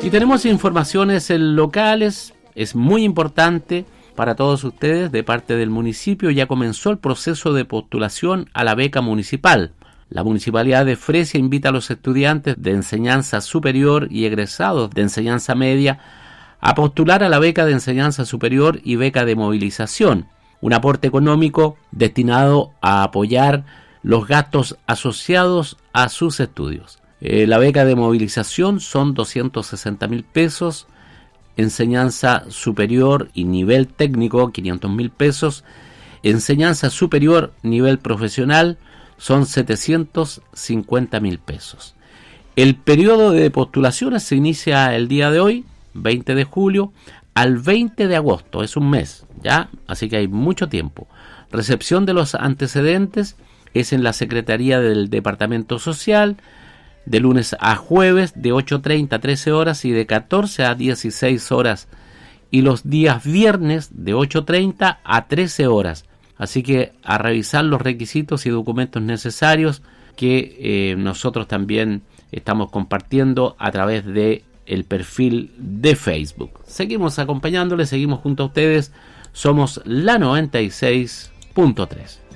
Y tenemos informaciones locales, es muy importante para todos ustedes de parte del municipio. Ya comenzó el proceso de postulación a la beca municipal. La Municipalidad de Fresia invita a los estudiantes de enseñanza superior y egresados de enseñanza media a postular a la beca de enseñanza superior y beca de movilización, un aporte económico destinado a apoyar los gastos asociados a sus estudios. La beca de movilización son 260.000 pesos, enseñanza superior y nivel técnico 500.000 pesos, enseñanza superior nivel profesional son 750.000 pesos. El periodo de postulaciones se inicia el día de hoy, 20 de julio, al 20 de agosto, es un mes, ¿ya? Así que hay mucho tiempo. Recepción de los antecedentes es en la Secretaría del Departamento Social, de lunes a jueves, de 8:30 a 13 horas y de 14 a 16 horas. Y los días viernes, de 8:30 a 13 horas. Así que a revisar los requisitos y documentos necesarios que nosotros también estamos compartiendo a través de el perfil de Facebook. Seguimos acompañándoles, seguimos junto a ustedes. Somos la 96.3.